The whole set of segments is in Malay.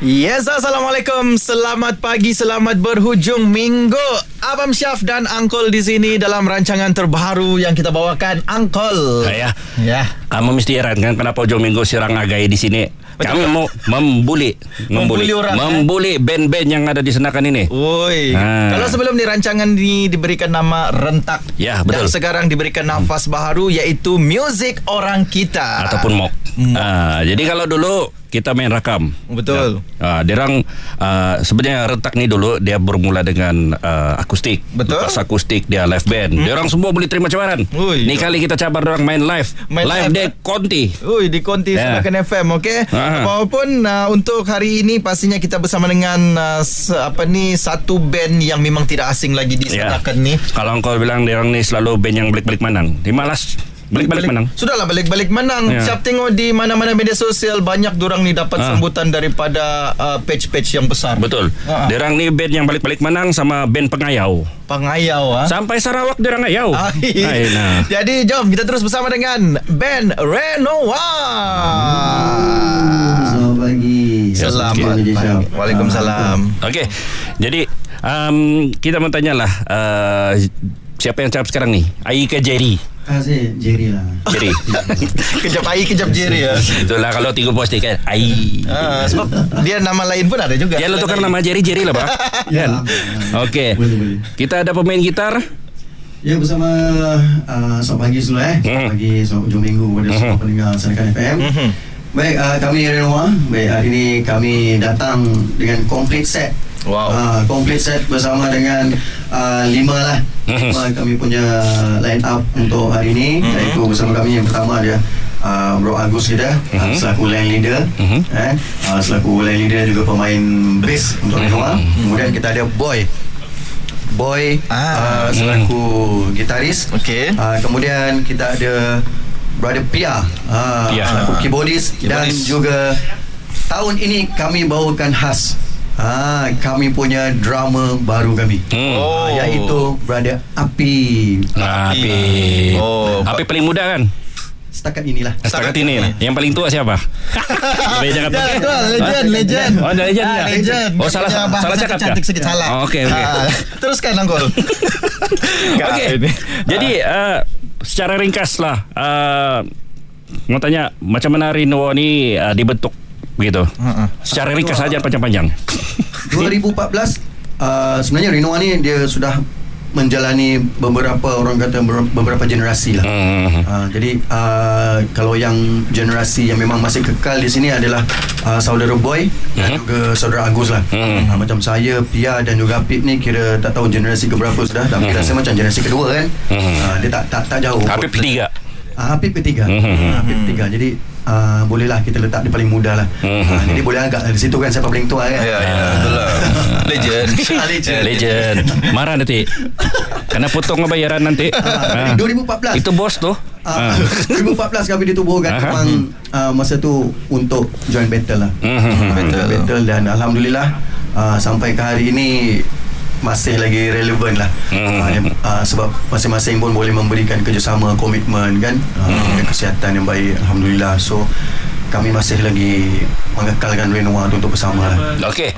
Yes, Assalamualaikum. Selamat pagi, selamat berhujung minggu. Abang Syaf dan Angkol di sini dalam rancangan terbaru yang kita bawakan, Angkol. Ya. Kamu mesti heran kan kenapa hujung minggu Sirang Agai di sini. Kami mau membuli band-band yang ada di Senakan ini. Woi. Kalau sebelum ni rancangan ini diberikan nama Rentak. Ya, betul. Dan sekarang diberikan nafas baharu iaitu Muzik Orang Kita ataupun MOK. Jadi kalau dulu kita main rakam. Betul. Derang sebenarnya Rentak ni dulu dia bermula dengan akustik. Betul. Pas akustik dia live band. Derang semua boleh terima cabaran. Ni kali kita cabar derang main live. Live dia konti. Di konti Senakan FM, okey. Walaupun untuk hari ini pastinya kita bersama dengan satu band yang memang tidak asing lagi di Senakan ni. Kalau engkau bilang derang ni selalu band yang balik-balik Manang. Dia malas balik-balik Manang. Sudahlah balik-balik Manang. Siap tengok di mana-mana media sosial banyak dorang ni dapat sambutan daripada page-page yang besar. Betul. Derang ni band yang balik-balik Manang sama band Pengayau. Sampai Sarawak derang ngayau. Jadi jom kita terus bersama dengan band Renoa. Selamat pagi. Selamat pagi. Waalaikumsalam. Okey. Jadi kita mau tanyalah siapa yang cakap sekarang ni? Ai ke Jerry? Saya Jerry lah. Jerry. Kejap Ai, kejap Jerry ya. Itulah kalau 3 posting kan Ai. Sebab dia nama lain pun ada juga. Dia lo tukar nama Jerry lah, Pak. Kan? Okey. Kita ada pemain gitar. Ya, bersama selamat pagi semua Selamat pagi, selamat hujung minggu kepada semua pendengar Senakan FM. Baik, kami Renoa. Baik, hari ini kami datang dengan complete set. Complete set bersama dengan 5 lah. Kami punya line up untuk hari ini. Iaitu bersama kami yang pertama dia Bro Agus kita selaku line leader, selaku line leader juga pemain bass untuk Renoa. Kemudian kita ada Boy selaku gitaris. Kemudian kita ada Brother Pia selaku keyboardist. Dan juga tahun ini kami bawakan khas kami punya drama baru kami, iaitu Brother Api. Api paling muda kan? Setakat inilah. Setakat ini. Yang paling tua siapa? Legend. Oh, ada legend. Oh, salah cakap kah? Cantik sedikit salah. Okey. Teruskan Angkol. Okey. Jadi secara ringkas lah, mau tanya macam mana Renoa ni dibentuk begitu. Secara ringkas saja panjang-panjang. 2014 sebenarnya Renoa ni dia sudah menjalani beberapa generasi lah. Jadi kalau yang generasi yang memang masih kekal di sini adalah saudara Boy dan juga saudara Agus lah. Macam saya, Pia dan juga Apip ni kira tak tahu generasi keberapa sudah. Tapi rasa macam generasi kedua kan. Dia tak jauh. Apip ketiga. Apip ketiga. Jadi bolehlah kita letak dia paling muda lah. Jadi boleh agak di situ kan siapa paling tua kan. Betul lah. Legend. Marah nanti kena potong bayaran nanti. 2014 itu bos tu. 2014 kami ditubuhkan. Memang masa tu untuk join battle lah. Battle dan alhamdulillah sampai ke hari ini masih lagi relevan lah. Sebab masing-masing pun boleh memberikan kerjasama, komitmen kan, kesihatan yang baik, alhamdulillah. So kami masih lagi mengekalkan Renoa untuk bersama lah. Okey.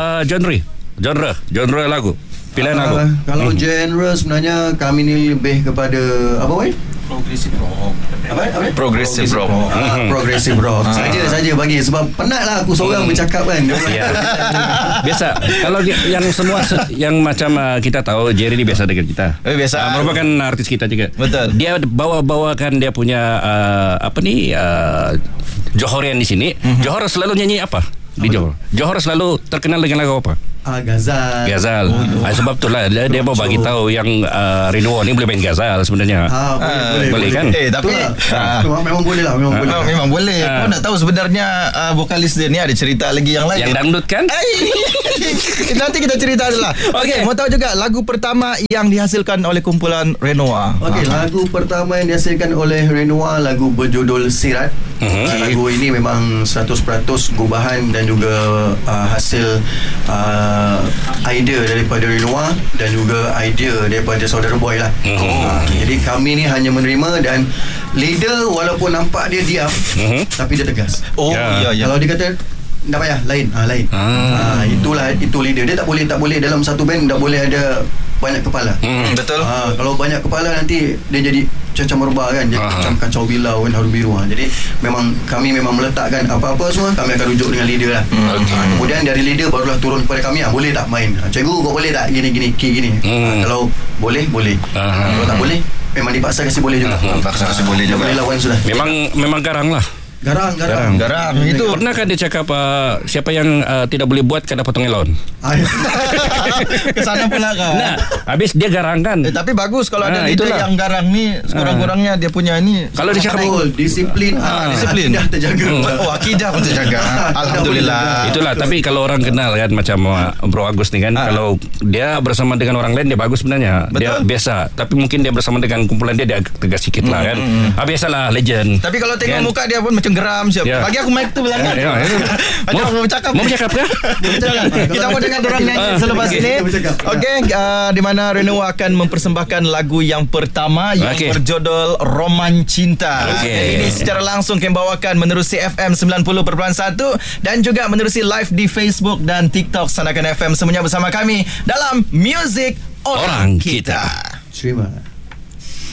Genre lagu, pilihan lagu. Kalau genre sebenarnya kami ni lebih kepada apa weh? Progressive rock. Progressive rock. Saja bagi sebab penatlah aku seorang bercakap kan. Biasa. Kalau yang semua yang macam kita tahu Jerry ni biasa dengan kita. Biasa. Merupakan artis kita juga. Betul. Dia bawakan dia punya Johorian di sini. Johor selalu nyanyi apa? Di Johor. Johor selalu terkenal dengan lagu apa? Ghazal. Sebab itulah dia mau bagi tahu yang Renoa ni boleh main ghazal sebenarnya. Boleh kan? Tapi memang boleh lah. Memang boleh. Kau nak tahu sebenarnya vokalis dia ni ada cerita lagi yang lain. Yang dangdut kan? Nanti kita cerita adalah. Okey, mau tahu juga lagu pertama yang dihasilkan oleh kumpulan Renoa. Lagu pertama yang dihasilkan oleh Renoa lagu berjudul Sirat. Lagu ini memang 100% gubahan dan juga hasil idea daripada Renoa dan juga idea daripada saudara Boy lah. Jadi kami ni hanya menerima dan leader walaupun nampak dia diam tapi dia tegas. Ya. Kalau dia kata tak payah lain. Itu leader. Dia tak boleh dalam satu band tak boleh ada banyak kepala. Betul. Kalau banyak kepala nanti dia jadi macam merbah kan, jadi macam kacau bilau kan, haru biru. Jadi kami memang meletakkan apa-apa semua kami akan rujuk dengan leader lah. Kemudian dari leader barulah turun kepada kami, boleh tak main, cikgu kau boleh tak gini kalau boleh. Kalau tak boleh memang dipaksa kasi boleh juga. Paksa kasi boleh juga. Boleh lawan sudah. Memang garang lah. Garang. Itu pernah kan dia cakap siapa yang tidak boleh buat kena potong elon? Kesana pula kan. Nah, habis dia garang kan. Tapi bagus kalau ada leader yang garang ni, sekurang-kurangnya dia punya ni. Kalau dia cakap disiplin, disiplin dah terjaga. Akidah pun terjaga. Alhamdulillah. Itulah. Tapi kalau orang kenal kan macam Bro Agus ni kan, kalau dia bersama dengan orang lain dia bagus sebenarnya. Dia biasa. Tapi mungkin dia bersama dengan kumpulan dia agak tegas sikit lah kan. Biasalah legend. Tapi kalau tengok muka dia pun macam geram siap. Bagi aku mic tu belakang. Mau bercakap ke? Kita mau dengar dorang nyanyi selepas ini. Okey, di mana Reno akan mempersembahkan lagu yang pertama yang berjudul Roman Cinta. Ini secara langsung kami bawakan menerusi FM 90.1 dan juga menerusi live di Facebook dan TikTok Sanakan FM, semuanya bersama kami dalam Music Orang Kita. Terima.